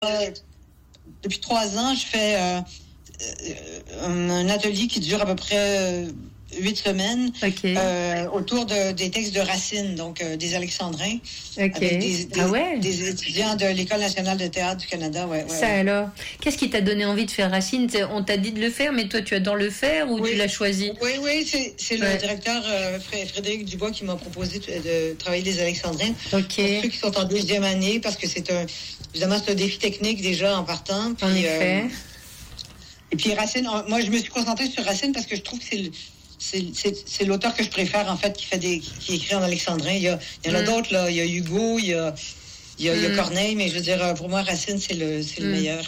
depuis 3 ans, je fais un atelier qui dure à peu près 8 semaines autour des textes de Racine, donc des Alexandrins, avec des étudiants de l'École nationale de théâtre du Canada. Alors, qu'est-ce qui t'a donné envie de faire Racine? On t'a dit de le faire, mais toi, tu adores le faire ou tu l'as choisi? Oui, c'est le directeur Frédéric Dubois qui m'a proposé de travailler les Alexandrins. Pour ceux qui sont en 2e année, parce que évidemment, c'est un défi technique déjà en partant. En effet. Et puis Racine, moi, je me suis concentrée sur Racine parce que je trouve que c'est l'auteur que je préfère, en fait, qui écrit en alexandrin. Il y en a d'autres, là. Il y a Hugo, il y a Corneille, mais je veux dire, pour moi, Racine, c'est le meilleur.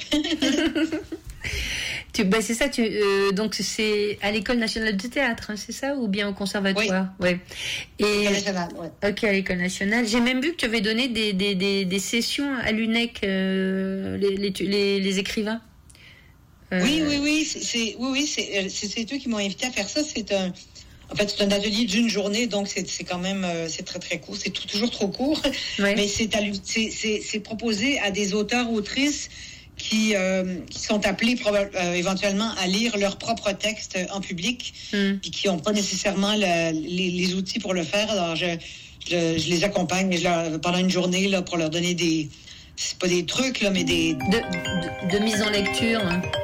C'est ça, donc c'est à l'École nationale de théâtre, hein, c'est ça, ou bien au conservatoire? Oui. Et l'École nationale, oui. Ok, à l'École nationale. J'ai même vu que tu avais donné des sessions à l'UNEC, les écrivains. Oui, c'est eux qui m'ont invité à faire ça. C'est un atelier d'une journée, donc c'est quand même c'est très très court. C'est toujours trop court, mais c'est proposé à des auteurs autrices qui sont appelés éventuellement à lire leurs propres textes en public, puis qui n'ont pas nécessairement les outils pour le faire. Alors je les accompagne pendant une journée là pour leur donner c'est pas des trucs là, mais de mise en lecture.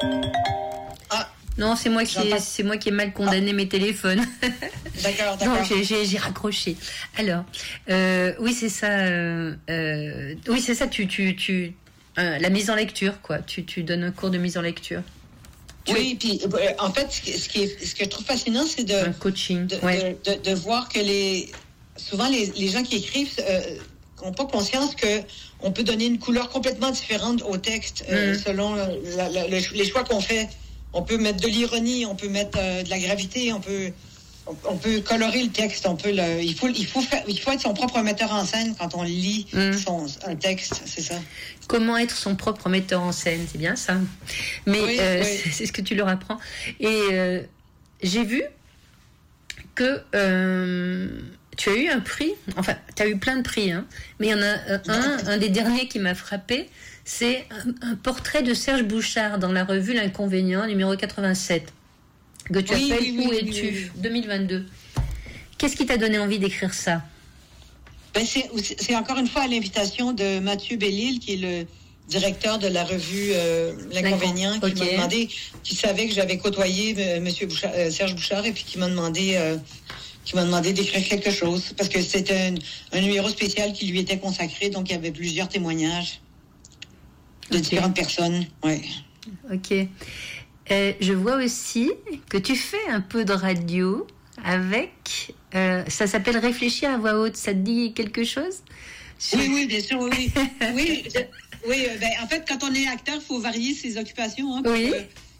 Non, c'est moi qui ai mal condamné mes téléphones. D'accord. Non, j'ai raccroché. Alors, oui, c'est ça. Oui, c'est ça. La mise en lecture, quoi. Tu donnes un cours de mise en lecture. Oui, puis en fait, ce que je trouve fascinant, c'est un coaching, de voir que souvent les gens qui écrivent n'ont pas conscience que on peut donner une couleur complètement différente au texte selon les choix qu'on fait. On peut mettre de l'ironie, on peut mettre de la gravité, on peut colorer le texte, il faut être son propre metteur en scène quand on lit un texte, c'est ça. Comment être son propre metteur en scène, c'est bien ça. Mais c'est ce que tu leur apprends. Et j'ai vu que tu as eu un prix, enfin, tu as eu plein de prix, hein, mais il y en a un des derniers qui m'a frappé. C'est un portrait de Serge Bouchard dans la revue L'Inconvénient, numéro 87, que tu appelles Où es-tu 2022. Qu'est-ce qui t'a donné envie d'écrire ça? C'est encore une fois à l'invitation de Mathieu Bellil, qui est le directeur de la revue L'Inconvénient, qui m'a demandé, qui savait que j'avais côtoyé Serge Bouchard, et puis qui m'a demandé d'écrire quelque chose, parce que c'était un numéro spécial qui lui était consacré, donc il y avait plusieurs témoignages de différentes personnes. Ok. Je vois aussi que tu fais un peu de radio avec... ça s'appelle Réfléchir à voix haute. Ça te dit quelque chose? Oui, bien sûr, oui. En fait, quand on est acteur, il faut varier ses occupations. Hein, oui.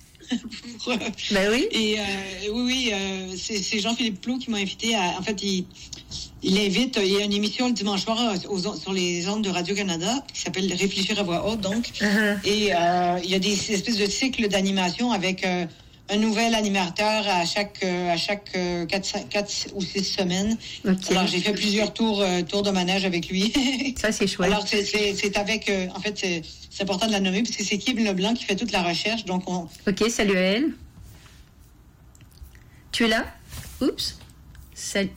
Oui. Et c'est Jean-Philippe Plot qui m'a invité à... En fait, il invite, il y a une émission le dimanche soir sur les ondes de Radio-Canada qui s'appelle Réfléchir à voix haute, donc. Et il y a des espèces de cycles d'animation avec un nouvel animateur à chaque 4 ou 6 semaines. Alors, j'ai fait plusieurs tours de manège avec lui. Ça, c'est chouette. Alors, c'est avec... en fait, c'est important de la nommer parce que c'est Kim Leblanc qui fait toute la recherche. Donc Ok, salut à elle. Tu es là? Oups. Salut.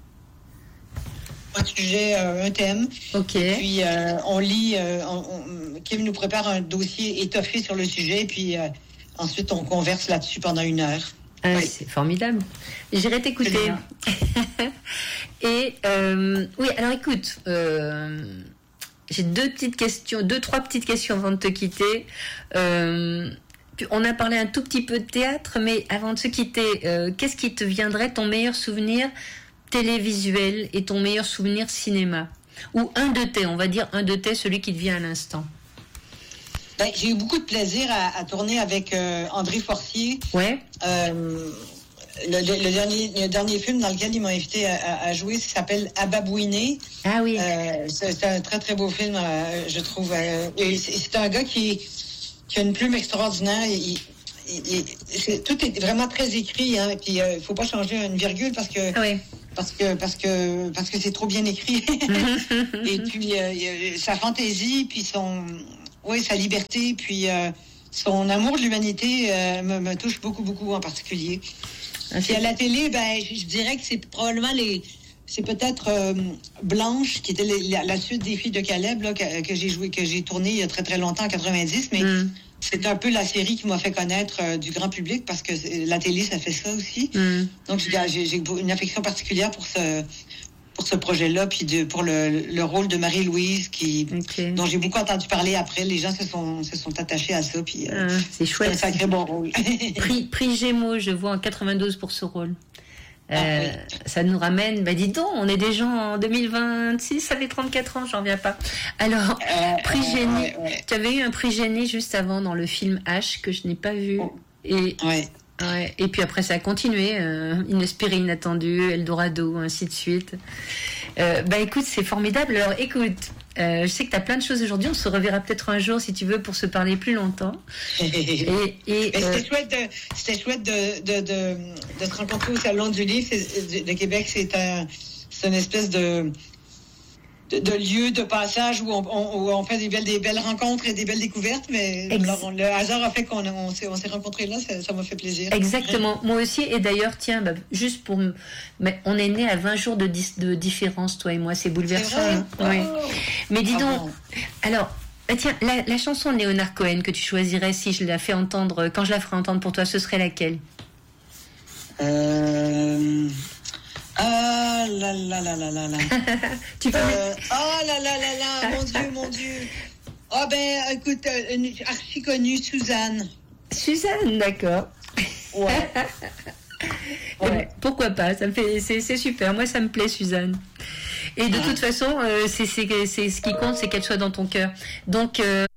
Un sujet, un thème. Ok. Et puis, on lit... Kim nous prépare un dossier étoffé sur le sujet. Et puis, ensuite, on converse là-dessus pendant 1 heure. C'est formidable. J'irai t'écouter. Et oui, alors écoute... j'ai 2-3 petites questions avant de te quitter. On a parlé un tout petit peu de théâtre, mais avant de se quitter, qu'est-ce qui te viendrait ton meilleur souvenir télévisuel et ton meilleur souvenir cinéma? Ou un de tes, celui qui te vient à l'instant. J'ai eu beaucoup de plaisir à tourner avec André Forcier. Ouais. Le dernier film dans lequel il m'a invité à jouer, ça s'appelle Ababouiné. Ah oui. C'est un très très beau film, je trouve. C'est un gars qui a une plume extraordinaire. Tout est vraiment très écrit, hein. Et puis il faut pas changer une virgule parce que c'est trop bien écrit. Et puis sa fantaisie, puis sa liberté, puis son amour de l'humanité me touche beaucoup, beaucoup en particulier. Puis à la télé, je dirais que c'est probablement c'est peut-être Blanche, qui était la suite des Filles de Caleb, là, que j'ai tourné il y a très, très longtemps, en 90, mais c'est un peu la série qui m'a fait connaître du grand public, parce que la télé, ça fait ça aussi. Donc, j'ai une affection particulière pour ce projet-là, puis pour le rôle de Marie-Louise, dont j'ai beaucoup entendu parler après. Les gens se sont attachés à ça, puis c'est chouette. C'est un sacré bon rôle. prix Gémeaux, je vois, en 92 pour ce rôle. Ça nous ramène, dis donc, on est déjà en 2026, ça fait 34 ans, j'en reviens pas. Alors, prix Génie, tu avais eu un prix Génie juste avant dans le film H, que je n'ai pas vu. Et puis après, ça a continué, Inespéré, Inattendu, Eldorado, ainsi de suite. Écoute, c'est formidable. Alors, écoute, je sais que tu as plein de choses aujourd'hui. On se reverra peut-être un jour, si tu veux, pour se parler plus longtemps. C'était chouette de se rencontrer au Salon du Livre de Québec. C'est une espèce de lieu de passage où on fait des belles rencontres et des belles découvertes, mais le hasard a fait qu'on s'est rencontrés là, ça m'a fait plaisir. Exactement, moi aussi, et d'ailleurs, tiens, juste mais on est nés à 20 jours de différence, toi et moi, c'est bouleversant. C'est vrai? Oui. Mais dis donc, alors, tiens, la chanson de Leonard Cohen que tu choisirais si je la fais entendre, quand je la ferai entendre pour toi, ce serait laquelle? Ah là là là là là là. Tu peux ah là là là là, mon Dieu. Ah écoute, archi connue, Suzanne. Suzanne, d'accord. Ouais. Pourquoi pas, ça me fait, c'est super, moi ça me plaît, Suzanne. Et de toute façon, c'est ce qui compte, c'est qu'elle soit dans ton cœur. Donc